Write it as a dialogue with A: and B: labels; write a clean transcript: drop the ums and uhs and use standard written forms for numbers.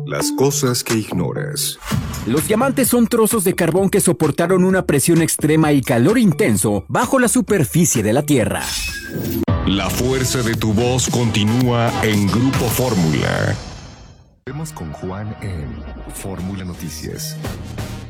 A: Las cosas que ignoras.
B: Los diamantes son trozos de carbón que soportaron una presión extrema y calor intenso bajo la superficie de la Tierra.
A: La fuerza de tu voz continúa en Grupo Fórmula. Vemos con Juan en Fórmula Noticias.